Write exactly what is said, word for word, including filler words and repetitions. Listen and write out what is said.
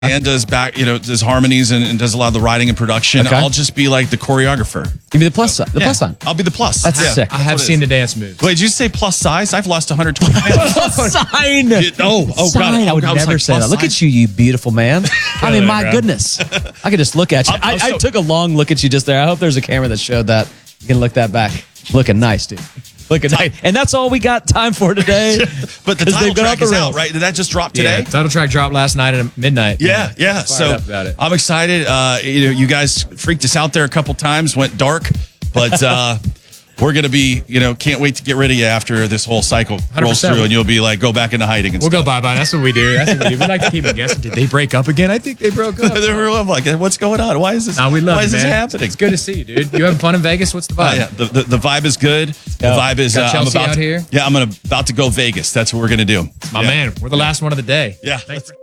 and does back, you know, does harmonies and, and does a lot of the writing and production. Okay. I'll just be like the choreographer. Give me the plus side. The Yeah, plus sign. I'll be the plus. That's Yeah. sick. I have seen the dance moves. Wait, did you say plus size? I've lost one hundred twenty pounds. Plus sign. Oh, oh, sign. God. I would I was never like, say that. plus Look size? at you, you beautiful man. I mean, my bro. goodness. I could just look at you. I'm- I, I'm I so- took a long look at you just there. I hope there's a camera that showed that. You can look that back. Looking nice, dude. Looking nice. And that's all we got time for today. But the 'Cause title they've gone track off the is out, rails. right? Did that just drop Yeah, today? title track dropped last night at midnight. Yeah, yeah. So up about it. I'm excited. Uh, you know, you guys freaked us out there a couple times, went dark, but uh, we're gonna be, you know, can't wait to get rid of you after this whole cycle rolls one hundred percent. through, and you'll be like, go back into hiding and We'll stuff. go bye bye. That's what we do. That's what we do. We like to keep it guessing. Did they break up again? I think they broke up. I'm like, what's going on? Why is this? Nah, we love why you, is this man. happening? It's good to see you, dude. You having fun in Vegas? What's the Uh, vibe? yeah, the, the the vibe is good. The Yeah. vibe is. Got Uh, I'm Chelsea about out to, here? Yeah, I'm gonna about to go Vegas. That's what we're gonna do. My yeah. man, we're the last one of the day. Yeah. Thanks for